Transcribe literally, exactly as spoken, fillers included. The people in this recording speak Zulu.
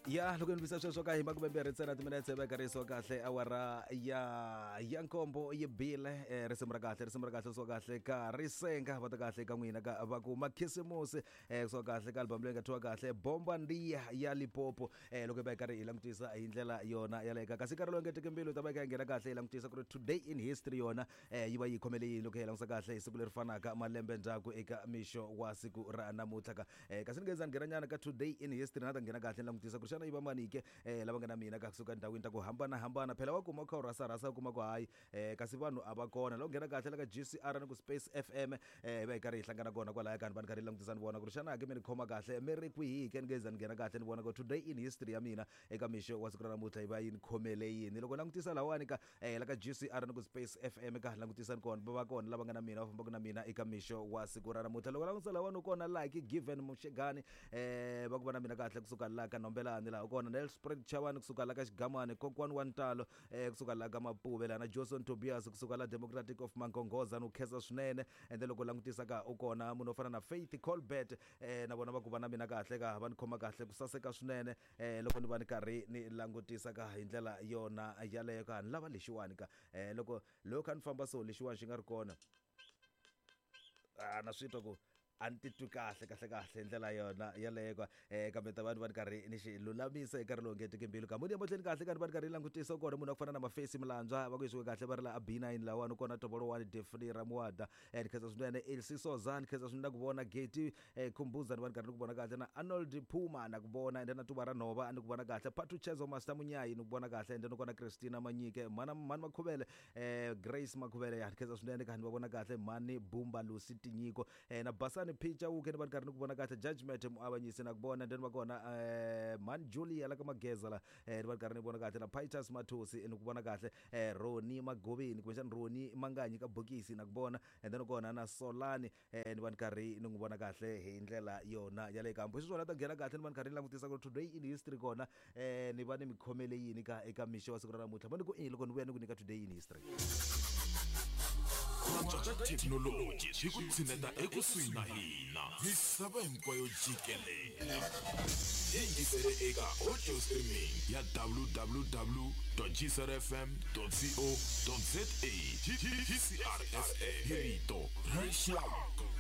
Ya loko ni visa sweswo ka hima kumbe mbirhi ntsena timinetse va karisiwa kahle awara ya ya nkombo yi bile eh, risimu ra kahle risimu ra kahle so kahle ka risenga va ta kahle ka n'wina ka va ku makhisimusi eh, so kahle ka album leyi nga thwa kahle bomba ndiya ya Lipopo eh, loko va karhi hi langutisa hi ndlela yona ya leka kasi karhi lo ngeteke mbilu ta va ka nghena kahle hi langutisa ku ri today in history yona eh, yi va yi khomele yini loko hi langutisa kahle hi siku leri fanaka malembe ndzhaku eka mixo wa siku ra namuntlha ka eh, kasi ni ngeza nghena nyana ka today in history na ta nghena kahle langutisa ku xana yi va manike eh, lava nga na mina ka kusuka ndhawini ta ku hambana hambana phela wa kuma kha u rasa rasa kuma ku hayi eh, kasi vanhu a va kona loko nghena kahle la ka G C R na ku Space F M eh, va hi karhi hi hlangana kona kwalaya ka ni va ni karhi langutisa ni vona ku ri xana ke mi ni khoma kahle mi ri kwihi ke ni ngeza ni nghena kahle ni vona ku today in history ya mina eka mixo wa siku ra namuntlha yi va yi ni khomele yini loko langutisa lawani ka eh, la ka G C R na ku Space F M ka langutisa ni kona va va kona lava nga na mina va fambaka na mina eka mixo wa siku ra namuntlha loko langutisa lawani kona like given mushegani eh, va ku va na mina kahle kusuka la ka Nombelani la kona Nelspred Chawani kusuka la ka Xigamane kokwani wa Ntalo eh, kusuka la ka Mapuve la na Johnson Tobias kusuka la Democratic of Mangongoza no Kheza swinene ende loko langutisa ka u kona munhu ofana na Faith Colbert eh, na vona va ku va na mina kahle ka va ni khoma kahle kusaseka swinene eh, loko ni va ni karhi ni langutisa ka hi ndlela yona yaleyo ka ni lava lexiwani ka eh, loko loko ni famba so lexiwani xi nga ri kona ah na switwa ku antitwi kahle kahle kahle ndlela yona yaleyo eh kambe ta vanhu va karhi ni xi lulamisa eka rilongete kembilu ka muni emohleni kahle ka ni va karhi langutisa kona munhu akufana na mafesi milandzwa va ku yisiwe kahle va ri la B nine lawani kona tobolo wa Defni Ramuwada eh ni khetsa swinene Elsie Soza ni khetsa swinene ku vona Gate eh Khumbuza ni va karhi ni ku vona kahle na Arnold Puma na ku vona ende na Tuba ra Nova ni ku vona kahle Patu Chezo Master Munyayi ni ku vona kahle ende ni kona Christina Manyike mana mani Makhuvele eh Grace Makhuvele ya ni khetsa swinene ka ni va vona kahle mani Bumba Lucy Tinyiko eh na Basani Picture u ke ni va karhi ni ku vona kahle Judgment muavanyisi na ku vona ende ni va kona eh Man Julia la ka Mageza la eh ni va karhi ni vona kahle na Pitus Mathusi ni ku vona kahle eh Roni Magobeni ku mexana Roni Manganyi ka Bokisi na ku vona ende ni kona na Solani eh ni va karhi ni ku vona kahle hi ndlela yona ya le kampo swi swona ta nghena kahle ni va karhi ni langutisa ku today in history kona eh ni va ni mikhomele yini ka eka mixo wa siku ra namuntlha va ni ku eh loko ni vuya ni ku nyika today in history Technology hi ku tshineta ekusuhi na hina misava hinkwayo jikelele hi yingisele eka audio streaming ya w w w dot g c r f m dot co dot za G C R F M hi rito ra rixaka.